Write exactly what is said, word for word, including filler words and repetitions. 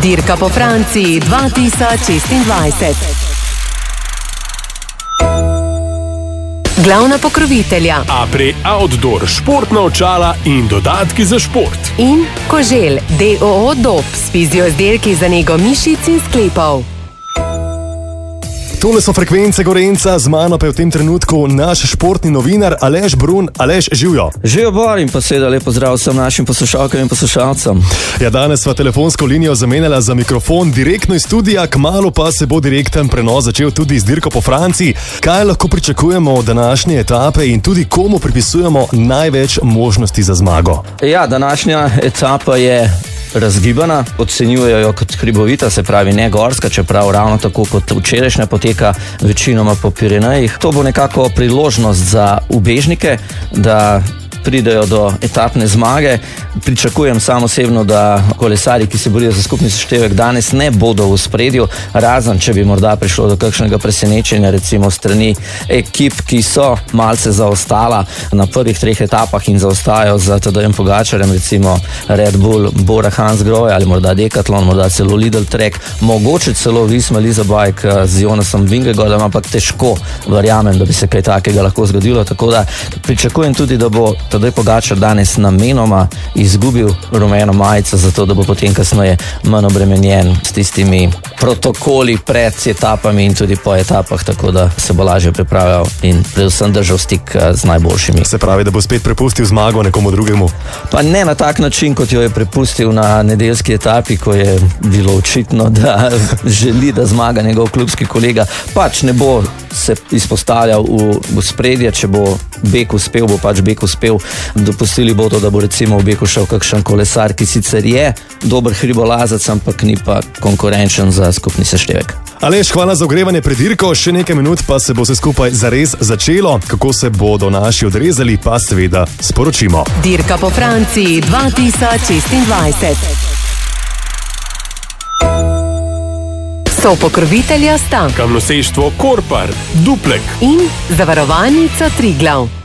Dirka po Franciji dva tisoč šestindvajset. Glavna pokrovitelja Apre Outdoor, športna očala in dodatki za šport. In Koželj, d o o Dob, s fizioizdelki za nego mišic in sklepov. Tole so frekvence Gorenca, z mano pa je v tem trenutku naš športni novinar Aleš Brun. Aleš, živjo. Živjo Bor in pa seveda lepo zdrav vsem našim poslušalkam in poslušalcem. Ja, danes sva telefonsko linijo zamenjala za mikrofon direktno iz studija, kmalu pa se bo direkten prenos začel tudi z dirko po Franciji. Kaj lahko pričakujemo od današnje etape in tudi komu pripisujemo največ možnosti za zmago? Ja, današnja etapa je razgibana, ocenjujejo jo kot hribovita, se pravi ne gorska, čeprav ravno tako kot včerajšnja poteka večinoma po Pirenejih. To bo nekako priložnost za ubežnike, da pridejo do etapne zmage. Pričakujem sam osebno, da kolesarji, ki se borijo za skupni seštevek, danes ne bodo v ospredju, razen če bi morda prišlo do kakšnega presenečenja, recimo strani ekip, ki so malce zaostala na prvih treh etapah in zaostajajo za Tadejem Pogačarjem, recimo Red Bull, Bora Hansgrohe ali morda Decathlon, morda celo Lidl Trek, mogoče celo Visma Lease Bike z Jonasom Vingegaardom, ampak težko verjamem, da bi se kaj takega lahko zgodilo, tako da pričakujem tudi, da bo Tadej Pogačar danes namenoma izgubil rumeno majico, zato da bo potem kasneje manj obremenjen s tistimi protokoli pred etapami in tudi po etapah, tako da se bo lažje pripravljal in predvsem držal stik z najboljšimi. Se pravi, da bo spet prepustil zmago nekomu drugemu? Pa ne na tak način, kot jo je prepustil na nedeljski etapi, ko je bilo očitno, da želi, da zmaga njegov klubski kolega. Pač ne bo se izpostavljal v, v spredje, če bo bek uspel, bo pač bek uspel. Dopustili bo to, da bo recimo v beku šel kakšen kolesar, ki sicer je dober hribolazec, ampak ni pa konkurenčen za skupni seštevek. Aleš, hvala za ogrevanje pred dirko, še nekaj minut pa se bo vse skupaj zares začelo. Kako se bodo naši odrezali, pa seveda sporočimo. Dirka po Franciji dva tisoč šestindvajset. Sopokrovitelja sta Kamnoseštvo Korpar, Duplek in Zavarovalnica Triglav.